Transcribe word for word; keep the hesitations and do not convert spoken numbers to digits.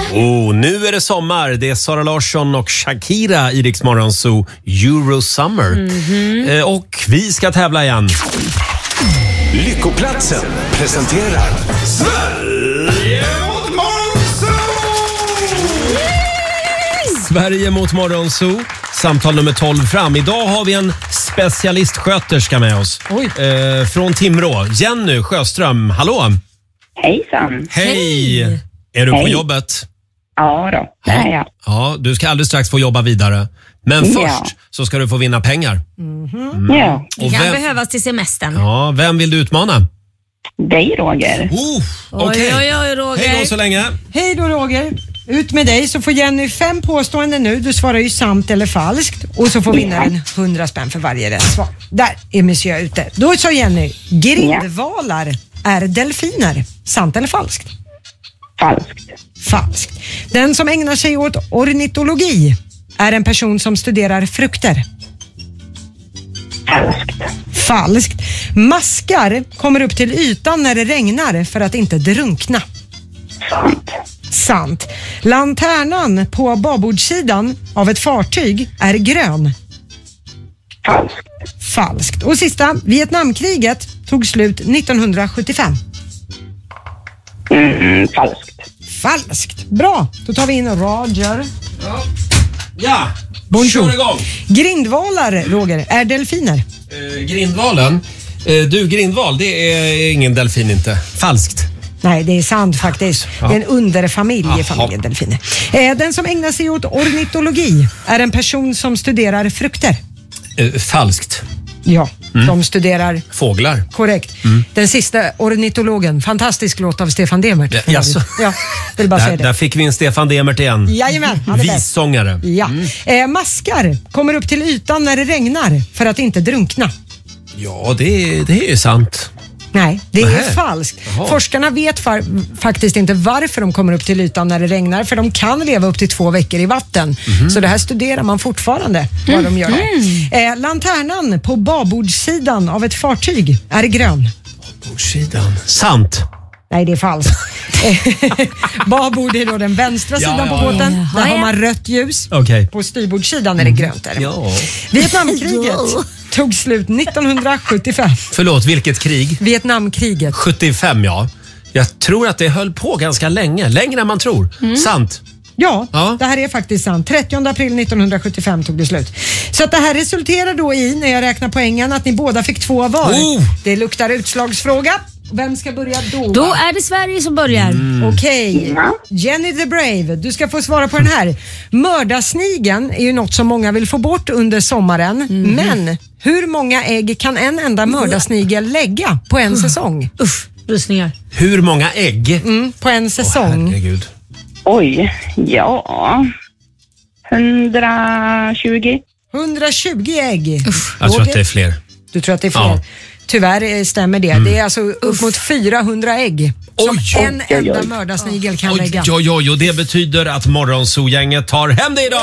Oh, nu är det sommar. Det är Sara Larsson och Shakira i Rix Morgon Zoo Euro Summer. Mm-hmm. Eh, och vi ska tävla igen. Lyckoplatsen presenterar Sverige mot Morgonzoo! Sverige mot Morgonzoo. Samtal nummer tolv fram. Idag har vi en specialistsköterska med oss. Oj. Eh, från Timrå. Jenny Sjöström, hallå. Hejsan. Hej. Hej. Är du Hej. på jobbet? Ja då, det är jag. Ja, du ska alldeles strax få jobba vidare. Men Ja. först så ska du få vinna pengar. Mm. Ja, Det Och kan vem, behövas till semestern. ja, vem vill du utmana? dig Roger. Oh, okej. Oj, oj, oj, Roger. Hej då så länge. Hej då Roger. Ut med dig så får Jenny fem påståenden nu. Du svarar ju sant eller falskt och så får vinnaren hundra spänn för varje rätt svar. Där är monsieur ute. Då sa Jenny, grindvalar är delfiner. Sant eller falskt? Falskt. Falskt. Den som ägnar sig åt ornitologi är en person som studerar frukter. Falskt. Falskt. Maskar kommer upp till ytan när det regnar för att inte drunkna. Sant. Sant. Lanternan på babordssidan av ett fartyg är grön. Falskt. Falskt. Och sista, Vietnamkriget tog slut nittonhundrasjuttiofem. Mm, falskt. Falskt. Bra, då tar vi in Roger. Ja, Bonjour. kör igång. Grindvalar, Roger, är delfiner. Eh, grindvalen. Eh, du, grindval, det är ingen delfin inte. Falskt. Nej, det är sant faktiskt. Det är en underfamilj i Jaha. familjen delfiner. Eh, den som ägnar sig åt ornitologi är en person som studerar frukter. Eh, falskt. Ja, de studerar Fåglar. korrekt. Den sista ornitologen, fantastisk låt av Stefan Demert. Ja, jaså. Ja, vill bara Där, säga det. där fick vi en Stefan Demert igen. Jajamän, han är bäst. Vissångare. Ja. Eh, maskar kommer upp till ytan när det regnar för att inte drunkna. Ja, det, det är sant. Nej, det Nähä. är falskt. Jaha. Forskarna vet far, faktiskt inte varför de kommer upp till ytan när det regnar, för de kan leva upp till två veckor i vatten. Mhm. Så det här studerar man fortfarande, vad de gör. Eh, lanternan på babordssidan av ett fartyg är grön. Bordsidan. Sant. Nej, det är falskt. Babord är då den vänstra Ja, sidan ja, på ja. båten. Där Ja, har ja. man rött ljus. Okej. På styrbordssidan är det grönt där. Ja. Vietnamkriget tog slut nittonhundrasjuttiofem. Förlåt, vilket krig? Vietnamkriget. sjuttiofem, ja. Jag tror att det höll på ganska länge. Längre än man tror. Sant. Ja, Ja. det här är faktiskt sant. trettionde april nittonhundrasjuttiofem tog det slut. Så att det här resulterar då i, när jag räknar poängen, att ni båda fick två var. Oh! Det luktar utslagsfråga. Vem ska börja då? Då är det Sverige som börjar. Okej, Ja. Jenny the Brave, du ska få svara på den här. Mördarsnigeln är ju något som många vill få bort under sommaren. Men hur många ägg kan en enda mördarsnigel lägga på en säsong? Usch, rysningar. Hur många ägg? Mm, på en säsong. Herregud. Oj, ja. hundratjugo. hundratjugo ägg. Jag tror att det är fler. Du tror att det är fler? Ja. Tyvärr eh, stämmer det. Det är alltså upp mot fyrahundra ägg som Oj. en enda mördarsnigel kan Oj, lägga. oj, oj, och det betyder att Morgonzoo-gänget tar hem det idag.